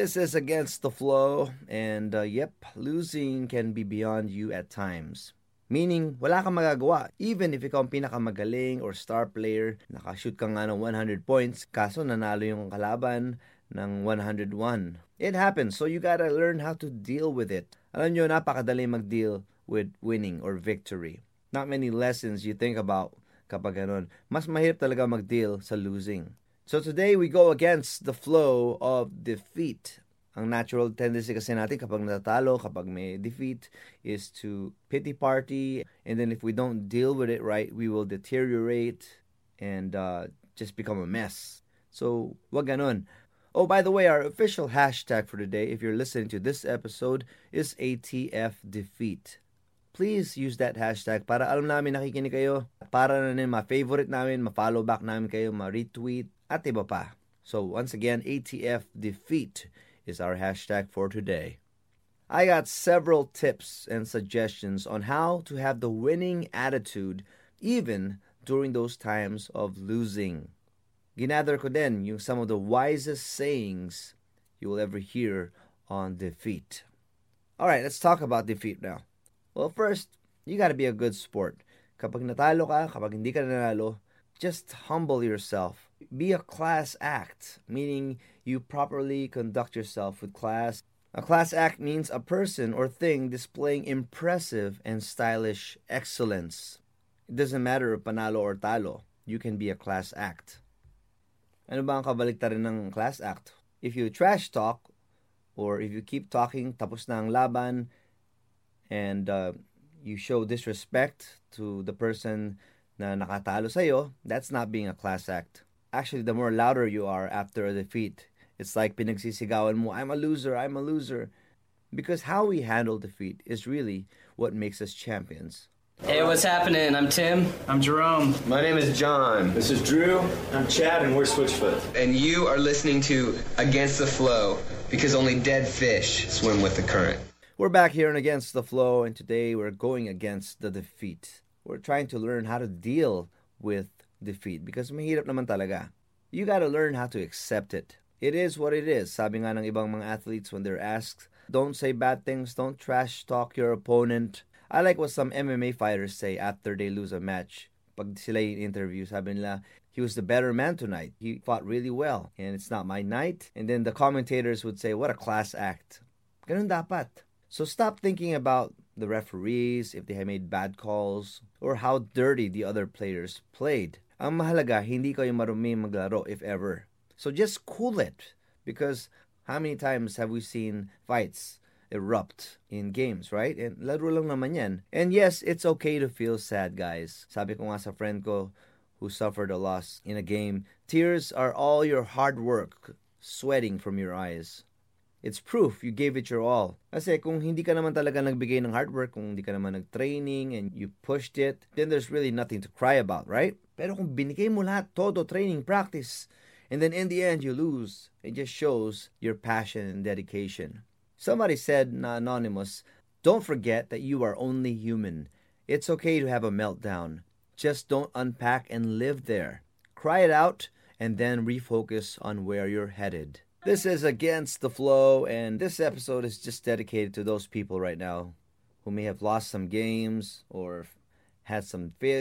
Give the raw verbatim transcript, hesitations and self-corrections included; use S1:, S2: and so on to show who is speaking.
S1: This is Against the Flow, and uh, yep, losing can be beyond you at times. Meaning, wala kang magagawa. Even if ikaw ang pinakamagaling or star player, nakashoot ka nga ng one hundred points, kaso nanalo yung kalaban ng one hundred one. It happens, so you gotta learn how to deal with it. Alam nyo, napakadali mag-deal with winning or victory. Not many lessons you think about kapag ganun. Mas mahirap talaga mag-deal sa losing. So today, we go against the flow of defeat. Ang natural tendency kasi natin kapag natatalo, kapag may defeat, is to pity party. And then if we don't deal with it right, we will deteriorate and uh, just become a mess. So, wag ganon. Oh, by the way, our official hashtag for today, if you're listening to this episode, is A T F Defeat. Please use that hashtag para alam namin nakikinig kayo. Para na rin ma-favorite namin, ma-follow back namin kayo, ma-retweet, at iba pa. So, once again, A T F Defeat is our hashtag for today. I got several tips and suggestions on how to have the winning attitude even during those times of losing. Ginather ko din yung some of the wisest sayings you will ever hear on defeat. Alright, let's talk about defeat now. Well, first, you gotta be a good sport. Kapag natalo ka, kapag hindi ka nanalo, just humble yourself. Be a class act, meaning you properly conduct yourself with class. A class act means a person or thing displaying impressive and stylish excellence. It doesn't matter if panalo or talo, you can be a class act. Ano ba ang kabaliktaran ng class act? If you trash talk, or if you keep talking, tapos na ang laban, and uh, you show disrespect to the person na nakatalo sa'yo, that's not being a class act. Actually, the more louder you are after a defeat, it's like pinagsisigawan mo, I'm a loser, I'm a loser. Because how we handle defeat is really what makes us champions.
S2: Hey, what's happening? I'm Tim.
S3: I'm Jerome.
S4: My name is John.
S5: This is Drew.
S3: I'm Chad, and we're Switchfoot.
S4: And you are listening to Against the Flow, because only dead fish swim with the current.
S1: We're back here on Against the Flow, and today we're going against the defeat. We're trying to learn how to deal with defeat because mahirap naman talaga. You gotta learn how to accept it. It is what it is. Sabi nga ng ibang mga athletes when they're asked, don't say bad things, don't trash talk your opponent. I like what some M M A fighters say after they lose a match. Pag sila yung interview, sabi nila, he was the better man tonight. He fought really well, and it's not my night. And then the commentators would say, what a class act. Ganun dapat. So stop thinking about the referees, if they have made bad calls, or how dirty the other players played. Ang mahalaga, hindi kayo marumi maglaro if ever. So just cool it. Because how many times have we seen fights erupt in games, right? And laro lang naman yan. And yes, it's okay to feel sad, guys. Sabi ko nga sa friend ko who suffered a loss in a game, tears are all your hard work sweating from your eyes. It's proof you gave it your all. Kasi kung hindi ka naman talaga nagbigay ng hard work, kung hindi ka naman nag-training and you pushed it, then there's really nothing to cry about, right? Pero kung binigay mo lahat, todo, training, practice, and then in the end you lose, it just shows your passion and dedication. Somebody said, na anonymous, don't forget that you are only human. It's okay to have a meltdown. Just don't unpack and live there. Cry it out and then refocus on where you're headed. This is Against the Flow, and this episode is just dedicated to those people right now who may have lost some games or had some failures.